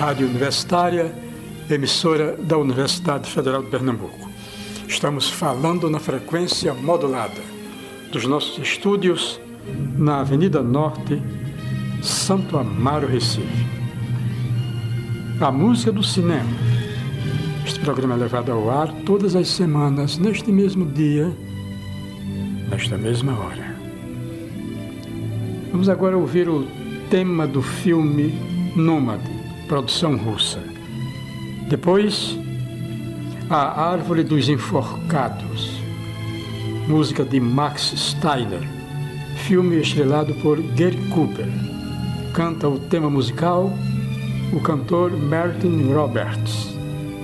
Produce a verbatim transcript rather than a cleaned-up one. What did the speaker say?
Rádio Universitária, emissora da Universidade Federal de Pernambuco. Estamos falando na frequência modulada dos nossos estúdios na Avenida Norte, Santo Amaro, Recife. A música do cinema. Este programa é levado ao ar todas as semanas, neste mesmo dia, nesta mesma hora. Vamos agora ouvir o tema do filme Nômade, produção russa. Depois, A Árvore dos Enforcados, música de Max Steiner, filme estrelado por Gary Cooper. Canta o tema musical o cantor Martin Roberts.